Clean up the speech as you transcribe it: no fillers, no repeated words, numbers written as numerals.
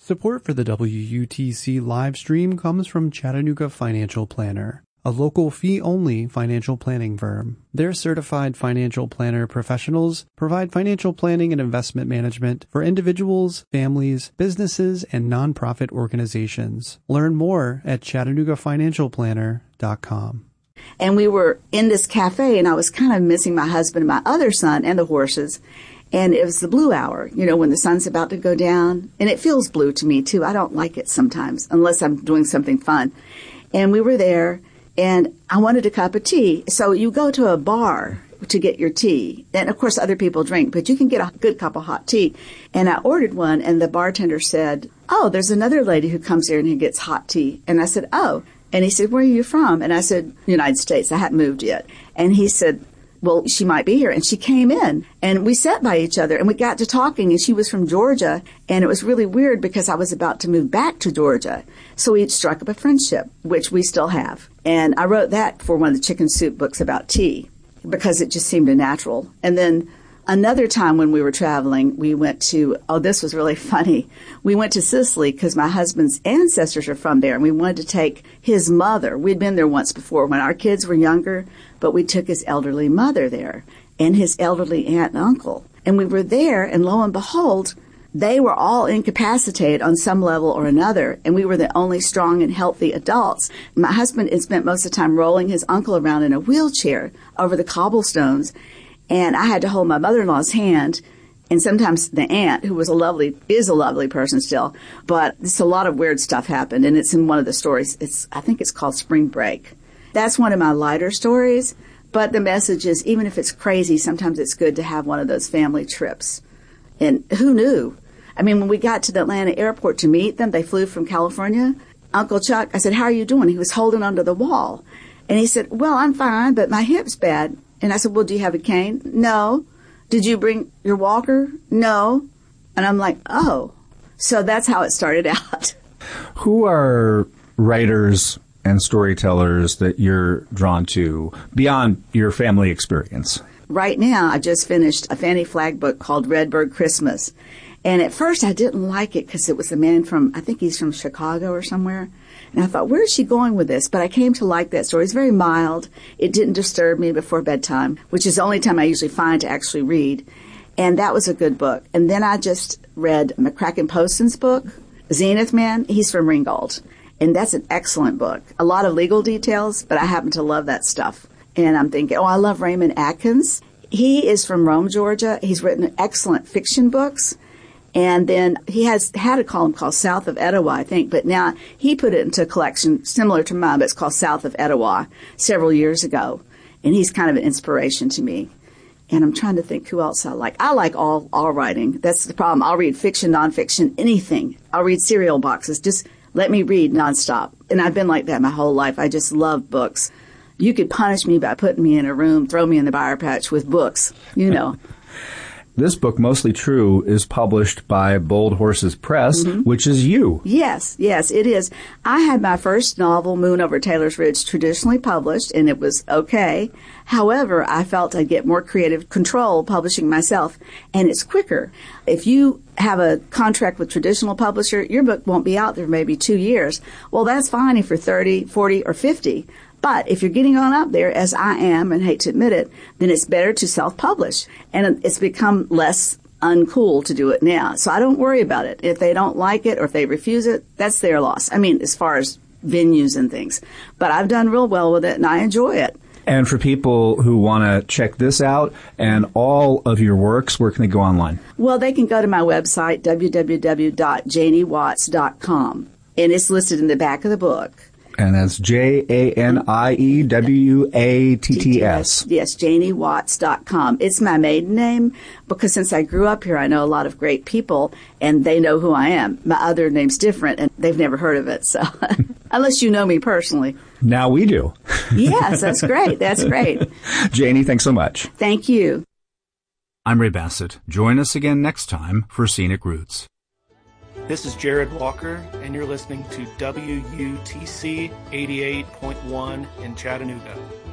Support for the WUTC live stream comes from Chattanooga Financial Planner, a local fee-only financial planning firm. Their certified financial planner professionals provide financial planning and investment management for individuals, families, businesses, and nonprofit organizations. Learn more at ChattanoogaFinancialPlanner.com. And we were in this cafe, and I was kind of missing my husband and my other son and the horses. And it was the blue hour, when the sun's about to go down. And it feels blue to me, too. I don't like it sometimes, unless I'm doing something fun. And we were there, and I wanted a cup of tea. So you go to a bar to get your tea. And, of course, other people drink, but you can get a good cup of hot tea. And I ordered one, and the bartender said, "Oh, there's another lady who comes here and who gets hot tea." And I said, "Oh." And he said, "Where are you from?" And I said, "United States. I hadn't moved yet." And he said, "Well, she might be here." And she came in, and we sat by each other, and we got to talking, and she was from Georgia, and it was really weird because I was about to move back to Georgia. So we struck up a friendship, which we still have. And I wrote that for one of the Chicken Soup books about tea because it just seemed a natural. And then another time when we were traveling, we went to, this was really funny. We went to Sicily because my husband's ancestors are from there, and we wanted to take his mother. We'd been there once before when our kids were younger, but we took his elderly mother there and his elderly aunt and uncle. And we were there, and lo and behold, they were all incapacitated on some level or another, and we were the only strong and healthy adults. My husband had spent most of the time rolling his uncle around in a wheelchair over the cobblestones, and I had to hold my mother-in-law's hand, and sometimes the aunt, who is a lovely person still, but it's a lot of weird stuff happened, and it's in one of the stories. I think it's called Spring Break. That's one of my lighter stories, but the message is, even if it's crazy, sometimes it's good to have one of those family trips. And who knew? I mean, when we got to the Atlanta airport to meet them, they flew from California. Uncle Chuck, I said, "How are you doing?" He was holding onto the wall. And he said, "Well, I'm fine, but my hip's bad." And I said, "Well, do you have a cane?" "No." "Did you bring your walker?" "No." And I'm like, oh. So that's how it started out. Who are writers and storytellers that you're drawn to beyond your family experience? Right now, I just finished a Fannie Flagg book called Redbird Christmas. And at first, I didn't like it because it was a man from, I think he's from Chicago or somewhere. And I thought, where is she going with this? But I came to like that story. It's very mild. It didn't disturb me before bedtime, which is the only time I usually find to actually read. And that was a good book. And then I just read McCracken Poston's book, Zenith Man. He's from Ringgold. And that's an excellent book. A lot of legal details, but I happen to love that stuff. And I'm thinking, I love Raymond Atkins. He is from Rome, Georgia. He's written excellent fiction books. And then he has had a column called South of Etowah, I think, but now he put it into a collection similar to mine, but it's called South of Etowah several years ago. And he's kind of an inspiration to me. And I'm trying to think who else I like. I like all writing. That's the problem. I'll read fiction, nonfiction, anything. I'll read cereal boxes. Just let me read nonstop. And I've been like that my whole life. I just love books. You could punish me by putting me in a room, throw me in the briar patch with books, This book, Mostly True, is published by Bold Horses Press, which is you. Yes, it is. I had my first novel, Moon Over Taylor's Ridge, traditionally published, and it was okay. However, I felt I'd get more creative control publishing myself, and it's quicker. If you have a contract with traditional publisher, your book won't be out there for maybe 2 years. Well, that's fine if you're 30, 40, or 50. But if you're getting on up there, as I am, and hate to admit it, then it's better to self-publish. And it's become less uncool to do it now. So I don't worry about it. If they don't like it or if they refuse it, that's their loss. I mean, as far as venues and things. But I've done real well with it, and I enjoy it. And for people who want to check this out and all of your works, where can they go online? Well, they can go to my website, www.janiewatts.com. And it's listed in the back of the book. And that's JANIEWATTS. Yes, JanieWatts.com. It's my maiden name because since I grew up here, I know a lot of great people, and they know who I am. My other name's different, and they've never heard of it. So, unless you know me personally. Now we do. Yes, that's great. That's great. Janie, thanks so much. Thank you. I'm Ray Bassett. Join us again next time for Scenic Roots. This is Jared Walker, and you're listening to WUTC 88.1 in Chattanooga.